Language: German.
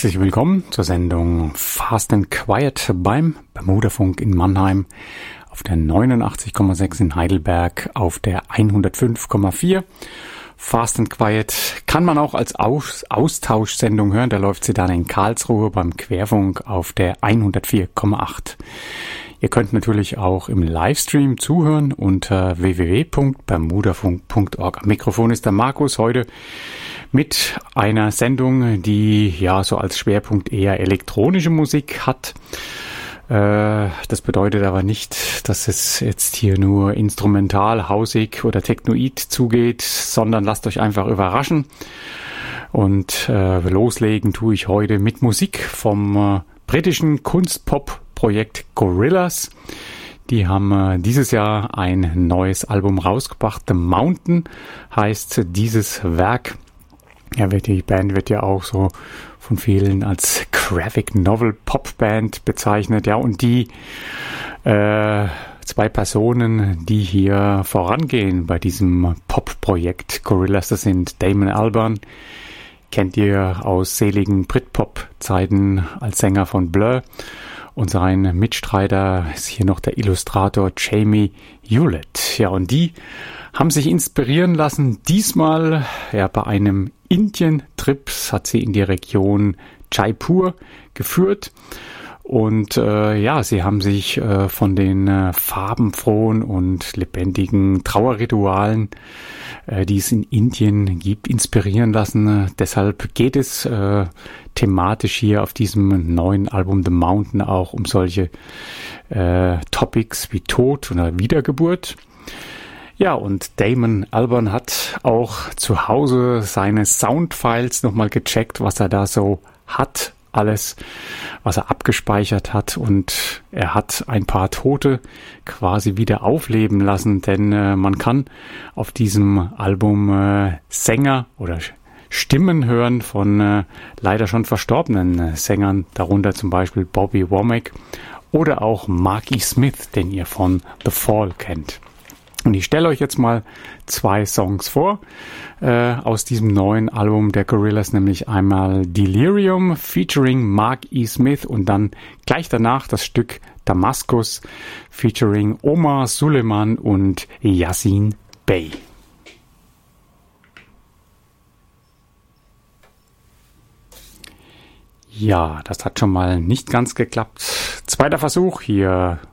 Herzlich willkommen zur Sendung Fast and Quiet beim Bermudafunk in Mannheim auf der 89,6 in Heidelberg, auf der 105,4. Fast and Quiet kann man auch als Austauschsendung hören. Da läuft sie dann in Karlsruhe beim Querfunk auf der 104,8. Ihr könnt natürlich auch im Livestream zuhören unter www.bermudafunk.org. Am Mikrofon ist der Markus heute mit einer Sendung, die ja so als Schwerpunkt eher elektronische Musik hat. Das bedeutet aber nicht, dass es jetzt hier nur instrumental, hausig oder technoid zugeht, sondern lasst euch einfach überraschen. Und loslegen tue ich heute mit Musik vom britischen Kunstpop-Projekt Gorillaz. Die haben dieses Jahr ein neues Album rausgebracht. The Mountain heißt dieses Werk. Ja, die Band wird ja auch so von vielen als Graphic Novel Popband bezeichnet. Ja, und die zwei Personen, die hier vorangehen bei diesem Pop-Projekt Gorillaz, das sind Damon Albarn, kennt ihr aus seligen Britpop-Zeiten als Sänger von Blur. Und sein Mitstreiter ist hier noch der Illustrator Jamie Hewlett. Ja, und die haben sich inspirieren lassen. Diesmal ja bei einem Indien-Trip hat sie in die Region Jaipur geführt. Und sie haben sich von den farbenfrohen und lebendigen Trauerritualen, die es in Indien gibt, inspirieren lassen. Deshalb geht es thematisch hier auf diesem neuen Album The Mountain auch um solche Topics wie Tod oder Wiedergeburt. Ja, und Damon Albarn hat auch zu Hause seine Soundfiles nochmal gecheckt, was er da so hat, alles, was er abgespeichert hat, und er hat ein paar Tote quasi wieder aufleben lassen, denn man kann auf diesem Album Sänger oder Stimmen hören von leider schon verstorbenen Sängern, darunter zum Beispiel Bobby Womack oder auch Marky Smith, den ihr von The Fall kennt. Und ich stelle euch jetzt mal zwei Songs vor aus diesem neuen Album der Gorillaz, nämlich einmal Delirium featuring Mark E. Smith und dann gleich danach das Stück Damaskus featuring Omar Suleiman und Yasin Bey. Ja, das hat schon mal nicht ganz geklappt. Zweiter Versuch hier